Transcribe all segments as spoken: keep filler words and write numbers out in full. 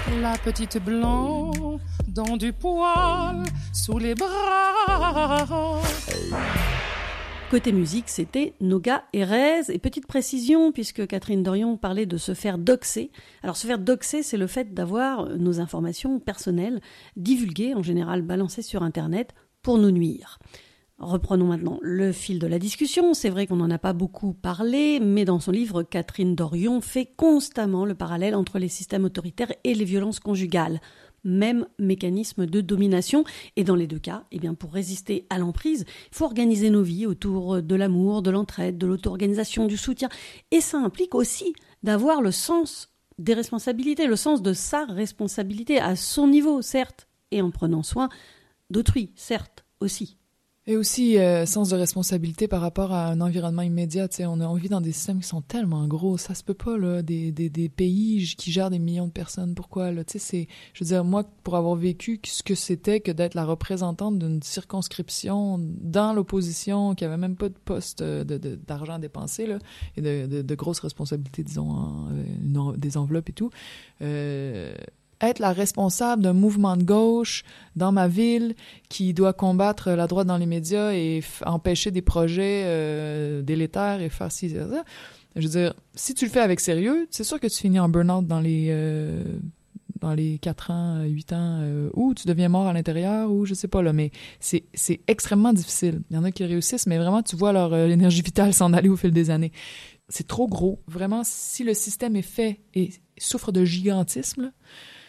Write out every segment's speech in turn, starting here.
La petite blanc dans du poil sous les bras. Côté musique, c'était Noga Erez. Et petite précision, puisque Catherine Dorion parlait de se faire doxer. Alors, se faire doxer, c'est le fait d'avoir nos informations personnelles divulguées, en général balancées sur Internet, pour nous nuire. Reprenons maintenant le fil de la discussion. C'est vrai qu'on n'en a pas beaucoup parlé, mais dans son livre, Catherine Dorion fait constamment le parallèle entre les systèmes autoritaires et les violences conjugales. Même mécanisme de domination. Et dans les deux cas, eh bien, pour résister à l'emprise, il faut organiser nos vies autour de l'amour, de l'entraide, de l'auto-organisation, du soutien. Et ça implique aussi d'avoir le sens des responsabilités, le sens de sa responsabilité à son niveau, certes, et en prenant soin d'autrui, certes, aussi. Et aussi, euh, sens de responsabilité par rapport à un environnement immédiat. Tu sais, on, a, on vit dans des systèmes qui sont tellement gros. Ça se peut pas, là, des, des, des pays qui gèrent des millions de personnes. Pourquoi, là? Tu sais, c'est... Je veux dire, moi, pour avoir vécu ce que c'était que d'être la représentante d'une circonscription dans l'opposition, qui avait même pas de poste de, de, d'argent à dépenser, là, et de, de, de grosses responsabilités, disons, en, une, des enveloppes et tout, euh... être la responsable d'un mouvement de gauche dans ma ville qui doit combattre la droite dans les médias et f- empêcher des projets euh, délétères et faire ci, ça, ça. Je veux dire, si tu le fais avec sérieux, c'est sûr que tu finis en burn-out dans les euh, dans les quatre ans, huit ans, euh, ou tu deviens mort à l'intérieur, ou je sais pas, là, mais c'est, c'est extrêmement difficile. Il y en a qui réussissent, mais vraiment, tu vois leur euh, énergie vitale s'en aller au fil des années. C'est trop gros. Vraiment, si le système est fait et souffre de gigantisme, là,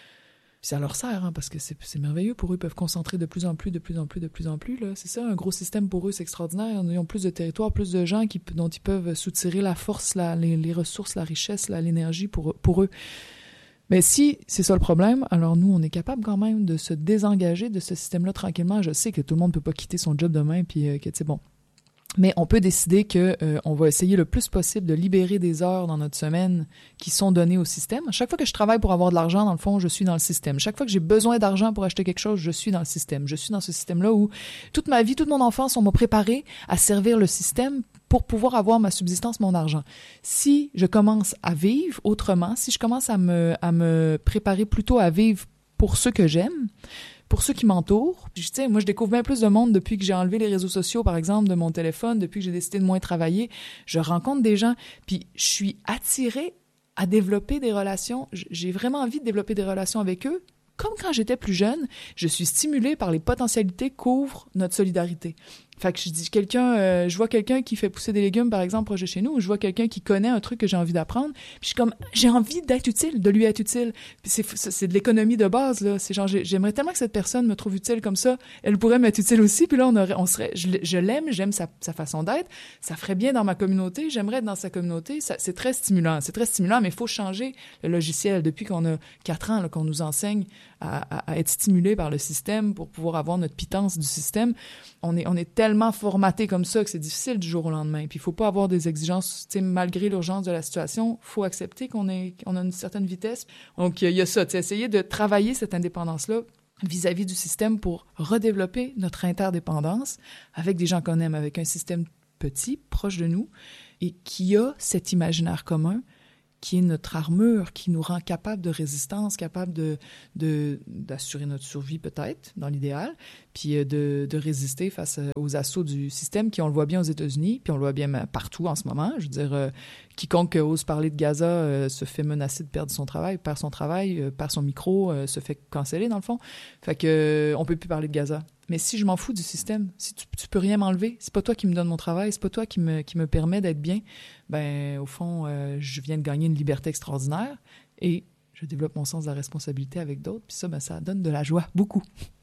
ça leur sert, hein, parce que c'est, c'est merveilleux pour eux. Ils peuvent concentrer de plus en plus, de plus en plus, de plus en plus. Là. C'est ça, un gros système pour eux, c'est extraordinaire. Ils ont plus de territoire, plus de gens qui, dont ils peuvent soutirer la force, la, les, les ressources, la richesse, la, l'énergie pour, pour eux. Mais si c'est ça le problème, alors nous, on est capable quand même de se désengager de ce système-là tranquillement. Je sais que tout le monde ne peut pas quitter son job demain, puis euh, que, tu sais, bon... Mais on peut décider que euh, on va essayer le plus possible de libérer des heures dans notre semaine qui sont données au système. Chaque fois que je travaille pour avoir de l'argent, dans le fond, je suis dans le système. Chaque fois que j'ai besoin d'argent pour acheter quelque chose, je suis dans le système. Je suis dans ce système-là où toute ma vie, toute mon enfance, on m'a préparé à servir le système pour pouvoir avoir ma subsistance, mon argent. Si je commence à vivre autrement, si je commence à me, à me préparer plutôt à vivre pour ceux que j'aime, pour ceux qui m'entourent. Puis, tu sais, moi, je découvre bien plus de monde depuis que j'ai enlevé les réseaux sociaux, par exemple, de mon téléphone, depuis que j'ai décidé de moins travailler. Je rencontre des gens, puis je suis attirée à développer des relations. J'ai vraiment envie de développer des relations avec eux. Comme quand j'étais plus jeune, je suis stimulée par les potentialités qu'ouvre notre solidarité. Fait que je dis quelqu'un, euh, je vois quelqu'un qui fait pousser des légumes, par exemple, proche de chez nous, ou je vois quelqu'un qui connaît un truc que j'ai envie d'apprendre, puis je suis comme, j'ai envie d'être utile, de lui être utile. Puis c'est, c'est de l'économie de base, là. C'est genre, j'aimerais tellement que cette personne me trouve utile comme ça, elle pourrait m'être utile aussi, puis là, on aurait, on serait, je, je l'aime, j'aime sa, sa façon d'être, ça ferait bien dans ma communauté, j'aimerais être dans sa communauté, ça, c'est très stimulant, c'est très stimulant, mais il faut changer le logiciel. Depuis qu'on a quatre ans, là, qu'on nous enseigne à, à, à être stimulé par le système pour pouvoir avoir notre pitance du système, on est, on est tellement formaté comme ça que c'est difficile du jour au lendemain. Puis il faut pas avoir des exigences, tu sais, malgré l'urgence de la situation, faut accepter qu'on est, qu'on a une certaine vitesse. Donc il y a ça, tu sais, essayer de travailler cette indépendance-là vis-à-vis du système pour redévelopper notre interdépendance avec des gens qu'on aime, avec un système petit, proche de nous, et qui a cet imaginaire commun qui est notre armure, qui nous rend capable de résistance, capable de, de, d'assurer notre survie peut-être, dans l'idéal, puis de, de résister face aux assauts du système, qui on le voit bien aux États-Unis, puis on le voit bien partout en ce moment. Je veux dire, euh, quiconque ose parler de Gaza euh, se fait menacer de perdre son travail, perd son travail, euh, perd son micro, euh, se fait canceller dans le fond. Fait que euh, on peut plus parler de Gaza. Mais si je m'en fous du système, si tu, tu peux rien m'enlever, c'est pas toi qui me donne mon travail, c'est pas toi qui me, qui me permet d'être bien, ben au fond, euh, je viens de gagner une liberté extraordinaire et je développe mon sens de la responsabilité avec d'autres, puis ça, ben ça donne de la joie, beaucoup.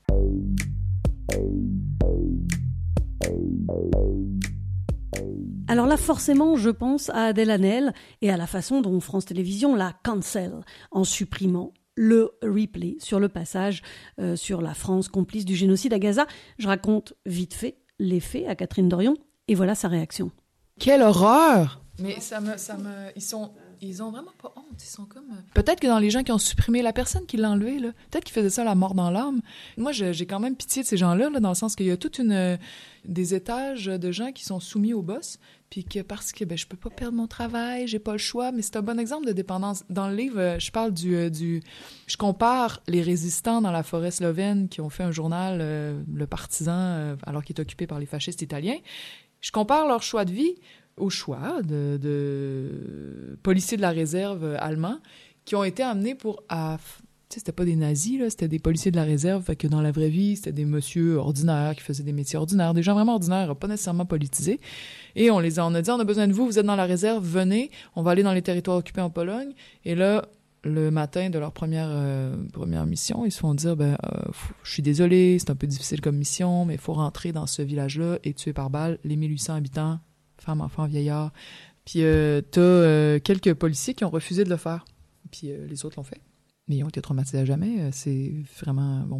Alors là, forcément, je pense à Adèle Haenel et à la façon dont France Télévisions la cancel en supprimant le replay sur le passage euh, sur la France complice du génocide à Gaza. Je raconte vite fait les faits à Catherine Dorion et voilà sa réaction. Quelle horreur! Mais ça me, ça me, ils sont, Ils ont vraiment pas honte, ils sont comme... Peut-être que dans les gens qui ont supprimé la personne qui l'a enlevé, là, peut-être qu'ils faisaient ça la mort dans l'âme. Moi, j'ai, j'ai quand même pitié de ces gens-là, là, dans le sens qu'il y a toute une... des étages de gens qui sont soumis au boss, puis que parce que ben, je peux pas perdre mon travail, j'ai pas le choix, mais c'est un bon exemple de dépendance. Dans le livre, je parle du... du je compare les résistants dans la forêt slovène qui ont fait un journal, euh, Le Partisan, euh, alors qu'il est occupé par les fascistes italiens. Je compare leur choix de vie au choix de, de policiers de la réserve allemands qui ont été amenés pour... À, tu sais, c'était pas des nazis, là, c'était des policiers de la réserve, fait que dans la vraie vie, c'était des messieurs ordinaires qui faisaient des métiers ordinaires, des gens vraiment ordinaires, pas nécessairement politisés. Et on les a, on a dit, on a besoin de vous, vous êtes dans la réserve, venez, on va aller dans les territoires occupés en Pologne. Et là, le matin de leur première, euh, première mission, ils se font dire, ben, euh, je suis désolé, c'est un peu difficile comme mission, mais il faut rentrer dans ce village-là et tuer par balle les mille huit cents habitants, femmes, enfants, vieillards. Puis euh, t'as euh, quelques policiers qui ont refusé de le faire. Puis euh, les autres l'ont fait. Mais ils ont été traumatisés à jamais. C'est vraiment... bon.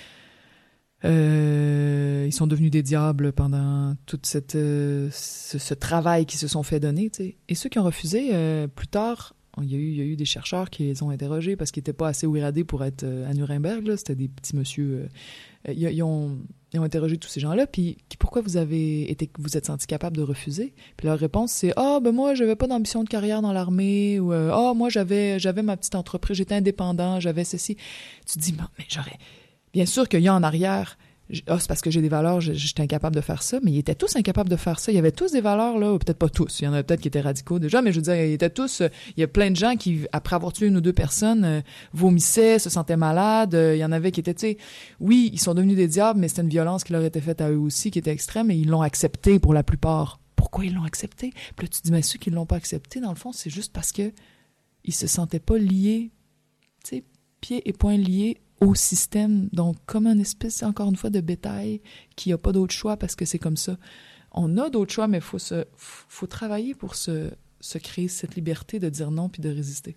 Euh, ils sont devenus des diables pendant tout cette, euh, ce, ce travail qu'ils se sont fait donner, tu sais. Et ceux qui ont refusé, euh, plus tard, il y, a eu, il y a eu des chercheurs qui les ont interrogés parce qu'ils n'étaient pas assez ouiradés pour être euh, à Nuremberg, là. C'était des petits messieurs... Euh, ils, ils, ont, ils ont interrogé tous ces gens-là, puis pourquoi vous avez été, vous êtes sentis capable de refuser? Puis leur réponse, c'est « Ah, oh, ben moi, j'avais pas d'ambition de carrière dans l'armée » ou « Ah, oh, moi, j'avais, j'avais ma petite entreprise, j'étais indépendant, j'avais ceci. » Tu te dis « Mais j'aurais... » Bien sûr qu'il y a en arrière... Ah, c'est parce que j'ai des valeurs, j'étais incapable de faire ça, mais ils étaient tous incapables de faire ça. Il y avait tous des valeurs, là, ou peut-être pas tous. Il y en avait peut-être qui étaient radicaux déjà, mais je veux dire, ils étaient tous... Il y a plein de gens qui, après avoir tué une ou deux personnes, euh, vomissaient, se sentaient malades. Il y en avait qui étaient, tu sais... Oui, ils sont devenus des diables, mais c'était une violence qui leur était faite à eux aussi, qui était extrême, et ils l'ont accepté pour la plupart. Pourquoi ils l'ont accepté? Puis là, tu te dis, mais ceux qui l'ont pas accepté, dans le fond, c'est juste parce que ils se sentaient pas liés, tu sais, pieds et poings liés au système, donc comme une espèce, encore une fois, de bétail qui n'a pas d'autre choix parce que c'est comme ça. On a d'autres choix, mais il faut, se, faut travailler pour se, se créer cette liberté de dire non puis de résister.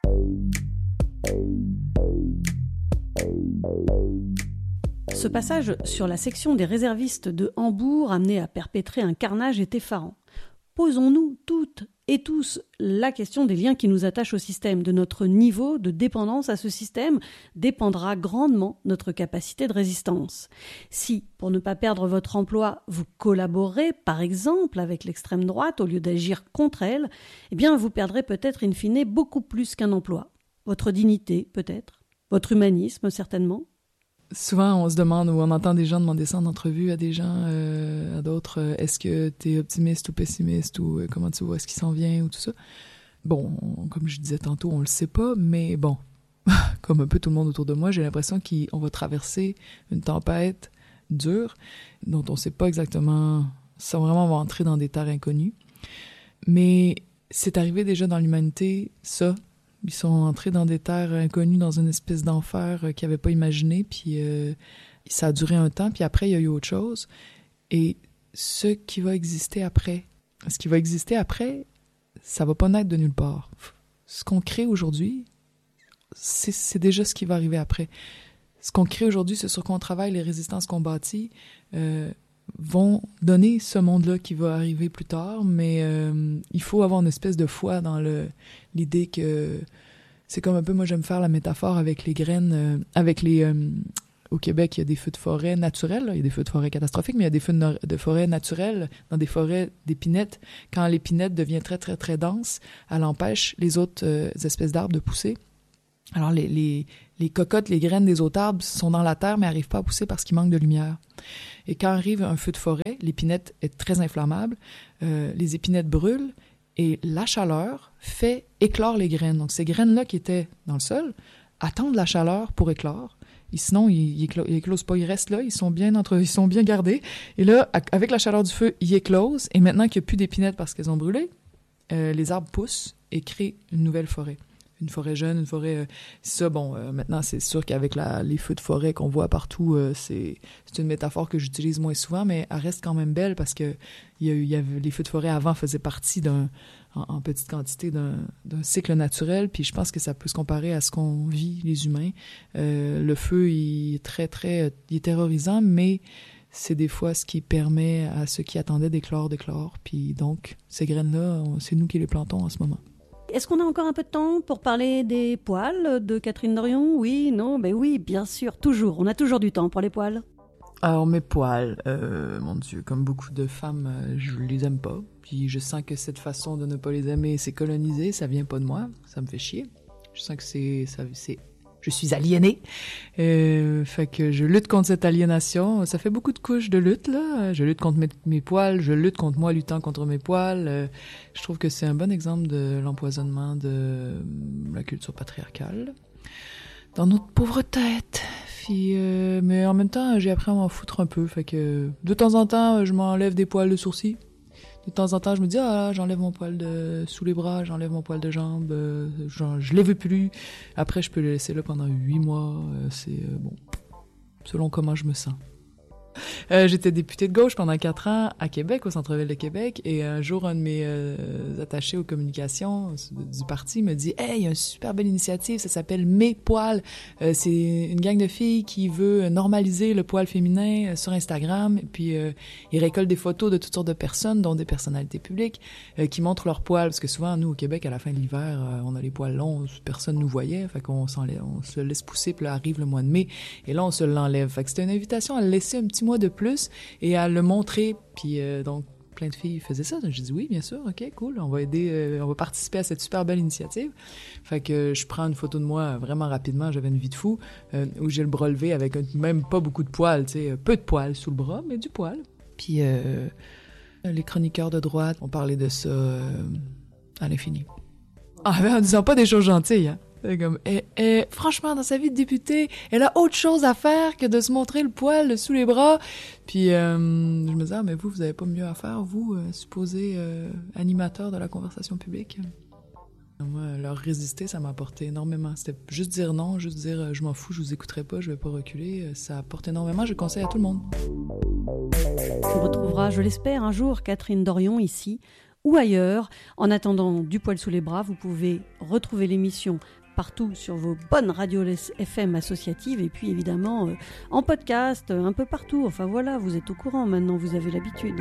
Ce passage sur la section des réservistes de Hambourg amené à perpétrer un carnage est effarant. Posons-nous toutes et tous la question des liens qui nous attachent au système. De notre niveau de dépendance à ce système dépendra grandement notre capacité de résistance. Si, pour ne pas perdre votre emploi, vous collaborez, par exemple, avec l'extrême droite au lieu d'agir contre elle, eh bien vous perdrez peut-être in fine beaucoup plus qu'un emploi. Votre dignité, peut-être. Votre humanisme, certainement. Souvent, on se demande ou on entend des gens demander ça en entrevue à des gens, euh, à d'autres, euh, est-ce que t'es optimiste ou pessimiste ou euh, comment tu vois ce qui s'en vient ou tout ça. Bon, on, comme je disais tantôt, on le sait pas, mais bon, comme un peu tout le monde autour de moi, j'ai l'impression qu'on va traverser une tempête dure dont on sait pas exactement, ça vraiment on va entrer dans des terres inconnues. Mais c'est arrivé déjà dans l'humanité, ça. Ils sont entrés dans des terres inconnues, dans une espèce d'enfer euh, qu'ils n'avaient pas imaginé, puis euh, ça a duré un temps, puis après, il y a eu autre chose. Et ce qui va exister après, ce qui va exister après, ça va pas naître de nulle part. Ce qu'on crée aujourd'hui, c'est, c'est déjà ce qui va arriver après. Ce qu'on crée aujourd'hui, c'est sur quoi on travaille, les résistances qu'on bâtit, euh, vont donner ce monde-là qui va arriver plus tard, mais euh, il faut avoir une espèce de foi dans le, l'idée que c'est comme un peu, moi j'aime faire la métaphore avec les graines, euh, avec les... Euh, au Québec, il y a des feux de forêt naturels, là. Il y a des feux de forêt catastrophiques, mais il y a des feux de, no- de forêt naturels dans des forêts d'épinettes. Quand l'épinette devient très, très, très dense, elle empêche les autres euh, espèces d'arbres de pousser. Alors, les, les, les cocottes, les graines des autres arbres sont dans la terre, mais n'arrivent pas à pousser parce qu'il manque de lumière. Et quand arrive un feu de forêt, l'épinette est très inflammable, euh, les épinettes brûlent, et la chaleur fait éclore les graines. Donc, ces graines-là qui étaient dans le sol attendent la chaleur pour éclore. Et sinon, ils, ils, éclo- ils éclosent pas, ils restent là, ils sont bien entre, ils sont bien gardés. Et là, avec la chaleur du feu, ils éclosent. Et maintenant qu'il n'y a plus d'épinettes parce qu'elles ont brûlé, euh, les arbres poussent et créent une nouvelle forêt. Une forêt jeune, une forêt... Euh, ça, bon, euh, maintenant, c'est sûr qu'avec la, les feux de forêt qu'on voit partout, euh, c'est, c'est une métaphore que j'utilise moins souvent, mais elle reste quand même belle parce que il y a, il y avait, les feux de forêt avant faisaient partie d'un, en, en petite quantité d'un, d'un cycle naturel, puis je pense que ça peut se comparer à ce qu'on vit, les humains. Euh, le feu, il est très, très... Il est terrorisant, mais c'est des fois ce qui permet à ceux qui attendaient d'éclore, d'éclore. Puis donc, ces graines-là, on, c'est nous qui les plantons en ce moment. Est-ce qu'on a encore un peu de temps pour parler des poils de Catherine Dorion? Oui, non, ben oui, bien sûr, toujours. On a toujours du temps pour les poils. Alors mes poils, euh, mon Dieu, comme beaucoup de femmes, euh, je les aime pas. Puis je sens que cette façon de ne pas les aimer, c'est colonisé, ça vient pas de moi, ça me fait chier. Je sens que c'est, ça, c'est, je suis aliénée. Euh, fait que je lutte contre cette aliénation. Ça fait beaucoup de couches de lutte là. Je lutte contre mes, mes poils, je lutte contre moi luttant contre mes poils. Euh, je trouve que c'est un bon exemple de l'empoisonnement de la culture patriarcale dans notre pauvre tête. Puis, euh, mais en même temps, j'ai appris à m'en foutre un peu. Fait que de temps en temps, je m'enlève des poils de sourcils. De temps en temps, je me dis, ah, j'enlève mon poil de sous les bras, j'enlève mon poil de jambe, euh, genre, je les veux plus. Après, je peux les laisser là pendant huit mois. Euh, c'est euh, bon, selon comment je me sens. Euh, j'étais députée de gauche pendant quatre ans à Québec, au centre-ville de Québec, et un jour, un de mes euh, attachés aux communications du parti me dit « Hey, il y a une super belle initiative, ça s'appelle Mes poils. Euh, c'est une gang de filles qui veut normaliser le poil féminin euh, sur Instagram, et puis euh, ils récoltent des photos de toutes sortes de personnes, dont des personnalités publiques, euh, qui montrent leurs poils, parce que souvent, nous, au Québec, à la fin de l'hiver, euh, on a les poils longs, personne nous voyait, fait qu'on s'en, on se laisse pousser, puis là arrive le mois de mai, et là, on se l'enlève. Fait que c'était une invitation à le laisser un petit mois de plus et à le montrer. Puis euh, donc, plein de filles faisaient ça. J'ai dit oui, bien sûr, ok, cool, on va aider, euh, on va participer à cette super belle initiative. Fait que euh, je prends une photo de moi vraiment rapidement, j'avais une vie de fou, euh, où j'ai le bras levé avec un, même pas beaucoup de poils, tu sais, peu de poils sous le bras, mais du poil. Puis euh, les chroniqueurs de droite ont parlé de ça euh, à l'infini. Ah, mais en disant pas des choses gentilles, hein. C'est comme, et, et, franchement, dans sa vie de députée, elle a autre chose à faire que de se montrer le poil sous les bras. Puis euh, je me disais, ah, mais vous, vous avez pas mieux à faire, vous, euh, supposé euh, animateur de la conversation publique. Moi, leur résister, ça m'a apporté énormément. C'était juste dire non, juste dire euh, je m'en fous, je vous écouterai pas, je vais pas reculer. Ça apporte énormément, je conseille à tout le monde. On retrouvera, je l'espère, un jour Catherine Dorion ici ou ailleurs. En attendant du poil sous les bras, vous pouvez retrouver l'émission partout sur vos bonnes radios F M associatives et puis évidemment euh, en podcast, euh, un peu partout. Enfin voilà, vous êtes au courant maintenant, vous avez l'habitude.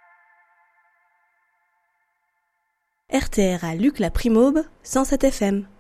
R T R à Luc la Primaube, cent sept F M.